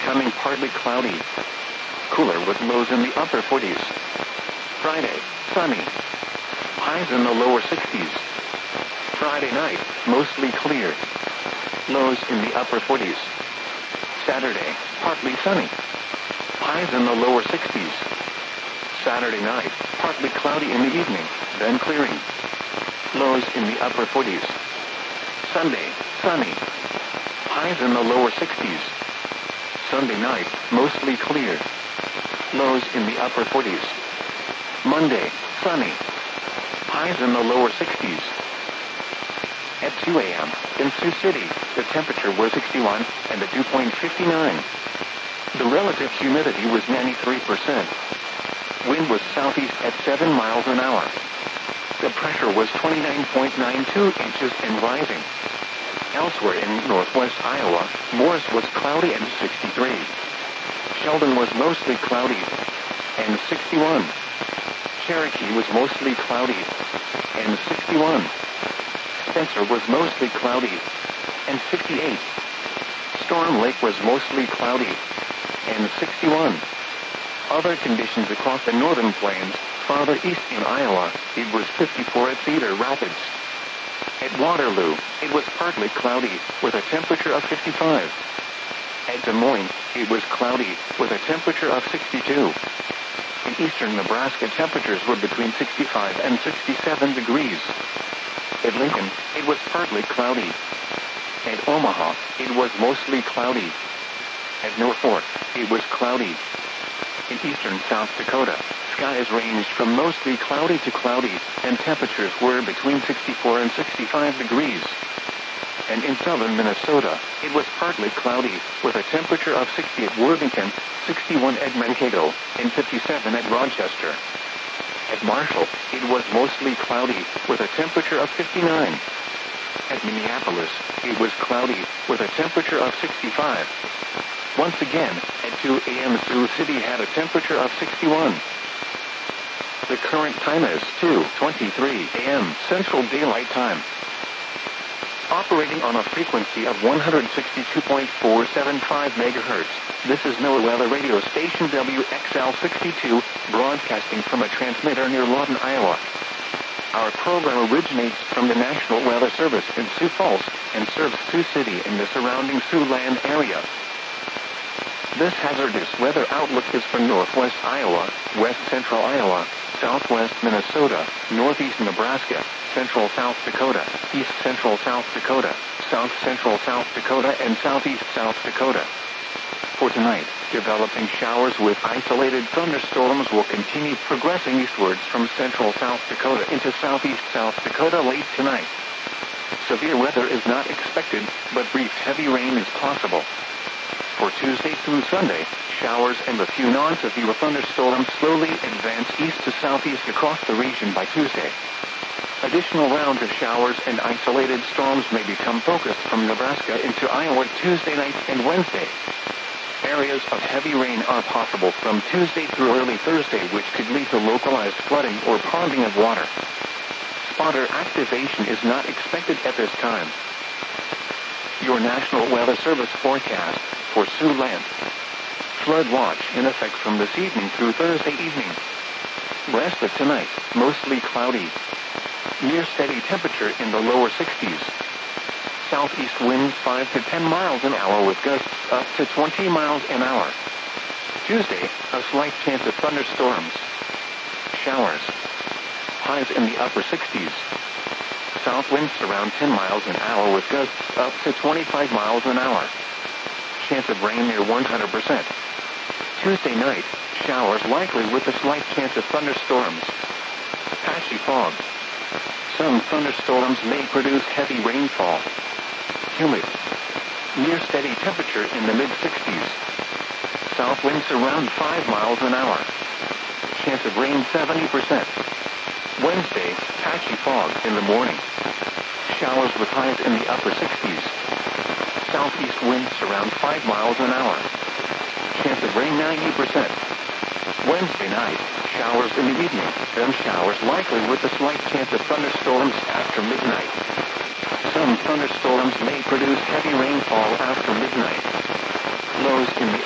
becoming partly cloudy. Cooler with lows in the upper 40s. Friday, sunny. Highs in the lower 60s. Friday night, mostly clear. Lows in the upper 40s. Saturday, partly sunny. Highs in the lower 60s. Saturday night, partly cloudy in the evening, then clearing. Lows in the upper 40s. Sunday, sunny. Highs in the lower 60s. Sunday night, mostly clear. Lows in the upper 40s. Monday, sunny. Highs in the lower 60s. At 2 a.m., in Sioux City, the temperature was 61 and the dew point 59. The relative humidity was 93%. Wind was southeast at 7 miles an hour. The pressure was 29.92 inches and rising. Elsewhere in northwest Iowa, Morris was cloudy and 63. Sheldon was mostly cloudy and 61. Cherokee was mostly cloudy and 61. Spencer was mostly cloudy and 58. Storm Lake was mostly cloudy and 61. Other conditions across the northern plains, farther east in Iowa, it was 54 at Cedar Rapids. At Waterloo, it was partly cloudy with a temperature of 55. At Des Moines, it was cloudy with a temperature of 62. In eastern Nebraska, temperatures were between 65 and 67 degrees. At Lincoln, it was partly cloudy. At Omaha, it was mostly cloudy. At Norfolk, it was cloudy. In eastern South Dakota, skies ranged from mostly cloudy to cloudy, and temperatures were between 64 and 65 degrees. And in southern Minnesota, it was partly cloudy, with a temperature of 60 at Worthington, 61 at Mankato, and 57 at Rochester. At Marshall, it was mostly cloudy, with a temperature of 59. At Minneapolis, it was cloudy, with a temperature of 65. Once again, at 2 a.m. Sioux City had a temperature of 61. The current time is 2:23 a.m. Central Daylight Time. Operating on a frequency of 162.475 megahertz, this is NOAA Weather Radio Station WXL62, broadcasting from a transmitter near Lawton, Iowa. Our program originates from the National Weather Service in Sioux Falls and serves Sioux City and the surrounding Siouxland area. This hazardous weather outlook is for northwest Iowa, west central Iowa, southwest Minnesota, northeast Nebraska, central South Dakota, east central South Dakota, south central South Dakota, and southeast South Dakota. For tonight, developing showers with isolated thunderstorms will continue progressing eastwards from central South Dakota into southeast South Dakota late tonight. Severe weather is not expected, but brief heavy rain is possible. For Tuesday through Sunday, showers and a few non-severe thunderstorms slowly advance east to southeast across the region by Tuesday. Additional rounds of showers and isolated storms may become focused from Nebraska into Iowa Tuesday night and Wednesday. Areas of heavy rain are possible from Tuesday through early Thursday, which could lead to localized flooding or ponding of water. Spotter activation is not expected at this time. Your National Weather Service forecast for Siouxland. Flood watch in effect from this evening through Thursday evening. Rest of tonight, mostly cloudy. Near steady temperature in the lower 60s. Southeast winds 5 to 10 miles an hour with gusts up to 20 miles an hour. Tuesday, a slight chance of thunderstorms. Showers. Highs in the upper 60s. South winds around 10 miles an hour with gusts up to 25 miles an hour. Chance of rain near 100%. Tuesday night, showers likely with a slight chance of thunderstorms. Patchy fog. Some thunderstorms may produce heavy rainfall. Humid. Near steady temperature in the mid-60s. South winds around 5 miles an hour. Chance of rain 70%. Wednesday, patchy fog in the morning. Showers with highs in the upper 60s. Southeast winds around 5 miles an hour. Chance of rain 90%. Wednesday night, showers in the evening, then showers likely with a slight chance of thunderstorms after midnight. Some thunderstorms may produce heavy rainfall after midnight. Lows in the